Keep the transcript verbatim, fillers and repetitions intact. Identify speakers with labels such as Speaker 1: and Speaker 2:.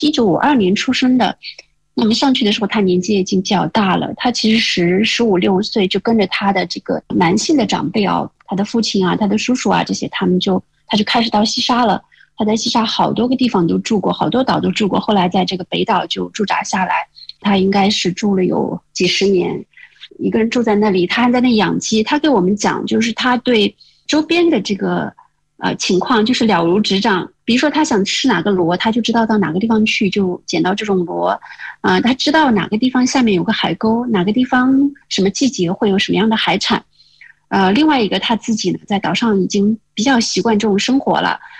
Speaker 1: 一九五二年出生的。那么上去的时候，他年纪已经比较大了，他其实十十五六岁就跟着他的这个男性的长辈啊，他的父亲啊，他的叔叔啊这些，他们就他就开始到西沙了。他在西沙好多个地方都住过，好多岛都住过，后来在这个北岛就驻扎下来。他应该是住了有几十年，一个人住在那里，他还在那养鸡。他给我们讲，就是他对周边的这个呃情况就是了如指掌。比如说他想吃哪个螺，他就知道到哪个地方去就捡到这种螺，啊、呃，他知道哪个地方下面有个海沟，哪个地方什么季节会有什么样的海产。呃，另外一个他自己呢，在岛上已经比较习惯这种生活了。